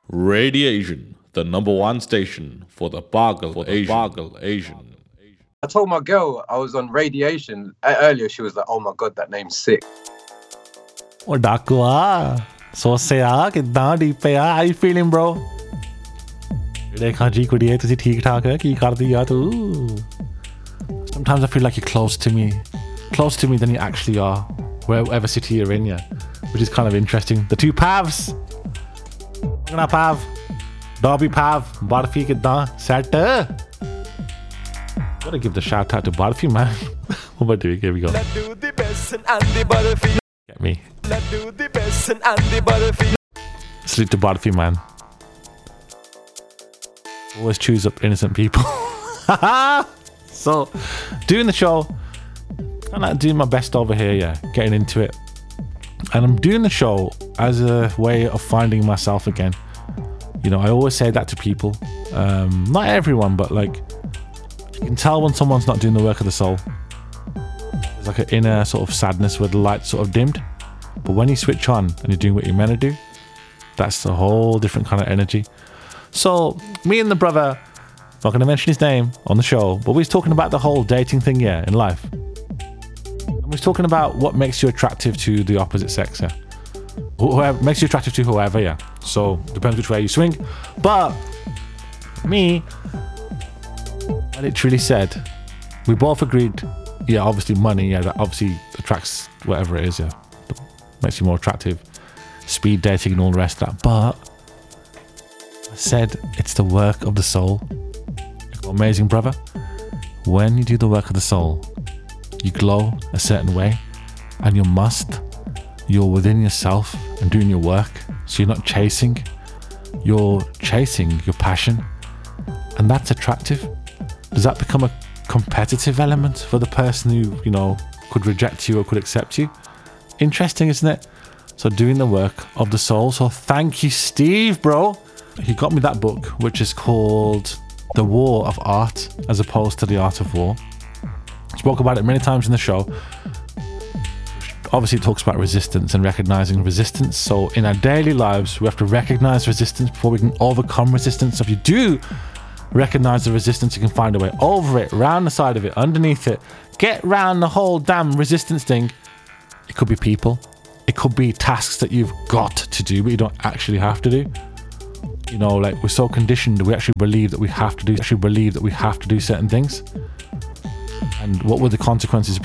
Radiation, the number one station for the Bargle Asian. I told my girl I was on Radiation earlier. She was like, "Oh my god, that name's sick." Oh, Dakua. So say, ਕਿੱਦਾਂ ਡੀਪੇ ਆ? How you feeling, bro? ਦੇਖਾਂ ਜੀ ਕੁੜੀਏ ਤੁਸੀਂ ਠੀਕ ਠਾਕ ਹੈ ਕੀ ਕਰਦੀ ਆ ਤੂੰ? Sometimes I feel like you're close to me than you actually are, wherever city you're in, yeah, which is kind of interesting. The two Pavs. Magna Pav, Dobby Pav, Barfi ਕਿੱਦਾਂ set? Gotta give the shout out to Barfi, man. What am I doing? Here we go. Let's do the best and Andy Barfi. Get me. Let's do the best and Andy Barfi. Salute to Barfi, man. Always choose up innocent people. So, doing the show, I'm like doing my best over here, yeah, getting into it. And I'm doing the show as a way of finding myself again. You know, I always say that to people. Not everyone, but like, you can tell when someone's not doing the work of the soul. There's like an inner sort of sadness where the light's sort of dimmed. But when you switch on and you're doing what you're meant to do, that's a whole different kind of energy. So, me and the brother, not going to mention his name on the show, but we was talking about the whole dating thing, yeah, in life. And we was talking about what makes you attractive to the opposite sex, yeah. Whoever makes you attractive to whoever, yeah. So, depends which way you swing. But, me, I literally said, we both agreed, yeah, obviously money, yeah, that obviously attracts whatever it is, yeah. Makes you more attractive. Speed dating and all the rest of that. But, I said it's the work of the soul. Amazing brother, when you do the work of the soul, you glow a certain way, and you're within yourself and doing your work, so you're not chasing, you're chasing your passion, and that's attractive. Does that become a competitive element for the person who, you know, could reject you or could accept you? Interesting, isn't it? So doing the work of the soul. So thank you, Steve, bro. He got me that book, which is called The War of Art, as opposed to The Art of War. Spoke about it many times in the show. Obviously, it talks about resistance and recognizing resistance. So in our daily lives, we have to recognize resistance before we can overcome resistance. So if you do recognize the resistance, you can find a way over it, round the side of it, underneath it, get round the whole damn resistance thing. It could be people. It could be tasks that you've got to do, but you don't actually have to do. You know, like, we're so conditioned, we actually believe that we have to do certain things. And what would the consequences be?